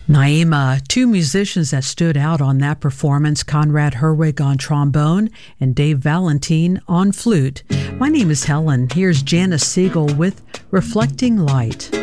Naima, two musicians that stood out on that performance, Conrad Herwig on trombone and Dave Valentine on flute. My name is Helen. Here's Janice Siegel with Reflecting Light.